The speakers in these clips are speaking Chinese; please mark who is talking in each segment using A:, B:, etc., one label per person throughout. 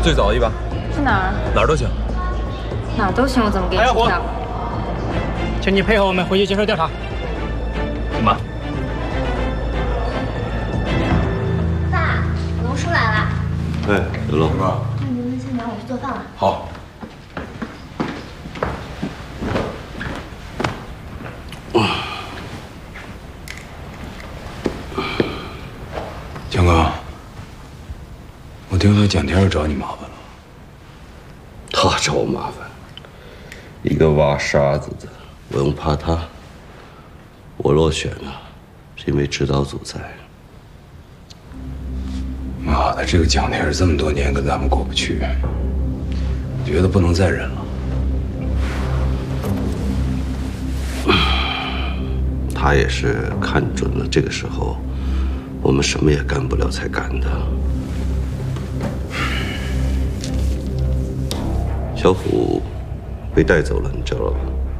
A: 最早一把。
B: 去哪儿？
A: 哪儿都行。
B: 哪儿都行，我怎么给你支票？
C: 请你配合我们回去接受调查。
A: 妈。
D: 爸，龙叔来了。
E: 哎，刘乐。
D: 那您们先拿我去做饭了。
E: 好。
F: 强哥，我听说蒋天又找你麻烦了。
E: 他找我麻烦，一个挖沙子的，我用怕他。我落选了，是因为指导组在。
F: 妈的，这个蒋天这么多年跟咱们过不去，觉得不能再忍了。
E: 他也是看准了这个时候。 我们什么也干不了，才干的。小虎被带走了，你知道吧？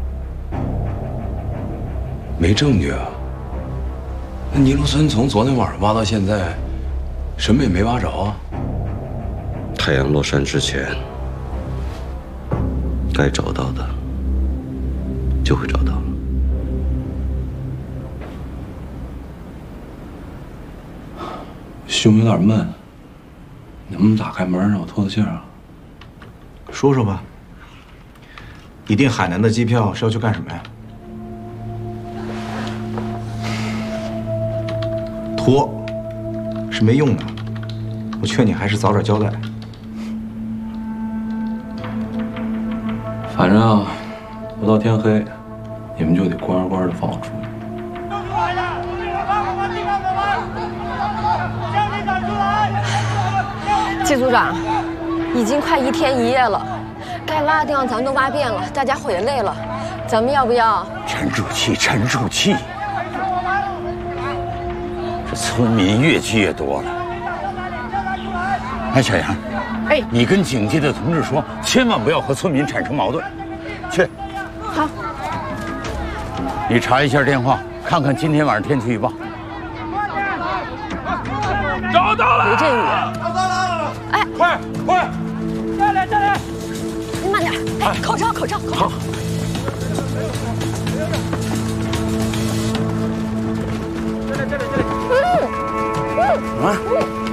F: 没证据啊。那尼罗森从昨天晚上挖到现在，什么也没挖着啊。
E: 太阳落山之前，该找到的就会找到。
F: 胸有点闷，能不能打开门让我透透气啊？
G: 说说吧。你订海南的机票是要去干什么呀？拖是没用的，我劝你还是早点交代。
F: 反正啊，不到天黑，你们就得乖乖的放我出去。
H: 季组长，已经快1天1夜了，该挖的地方咱们都挖遍了，大家伙也累了，咱们要不要
I: 沉住气，沉住气。这村民越积越多了。哎，小杨，
H: 哎，
I: 你跟警界的同志说，千万不要和村民产生矛盾。去。
H: 好。
I: 你查一下电话，看看今天晚上天气预报。
A: 找到了！
H: 雷阵雨。 哎，
A: 快！
H: 再来！你慢点！哎，口罩！好。
I: 啊！